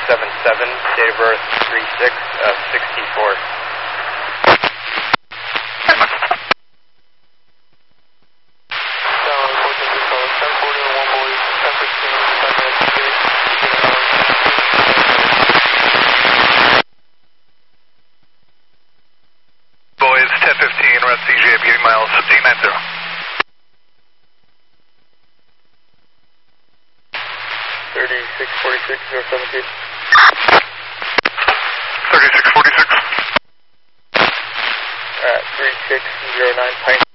date of birth 36/64. Boys, 1015, we're at CJ, beginning miles 890. 3646, 072. 3646. 3609 Pine.